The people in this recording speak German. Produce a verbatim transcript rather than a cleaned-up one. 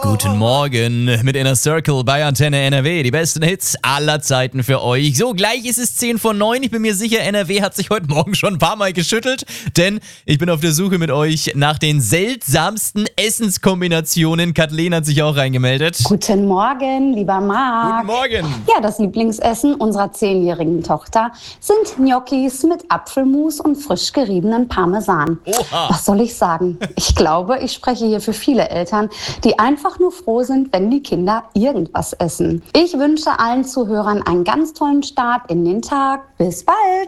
Guten Morgen mit Inner Circle bei Antenne N R W. Die besten Hits aller Zeiten für euch. So, gleich ist es zehn vor neun. Ich bin mir sicher, N R W hat sich heute Morgen schon ein paar Mal geschüttelt, denn ich bin auf der Suche mit euch nach den seltsamsten Essenskombinationen. Kathleen hat sich auch reingemeldet. Guten Morgen, lieber Marc. Guten Morgen. Ja, das Lieblingsessen unserer zehnjährigen Tochter sind Gnocchis mit Apfelmus und frisch geriebenen Parmesan. Oha. Was soll ich sagen? Ich glaube, ich spreche hier für viele Eltern, die einfach nur froh sind, wenn die Kinder irgendwas essen. Ich wünsche allen Zuhörern einen ganz tollen Start in den Tag. Bis bald!